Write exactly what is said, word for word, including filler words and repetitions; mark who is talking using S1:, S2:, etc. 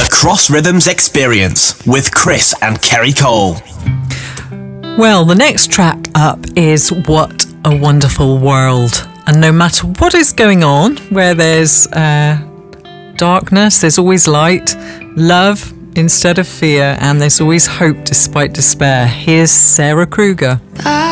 S1: The Cross Rhythms Experience with Chris and Kerry Cole.
S2: Well, the next track up is What a Wonderful World. And no matter what is going on, where there's uh, darkness, there's always light, love instead of fear, and there's always hope despite despair. Here's Sarah Kruger.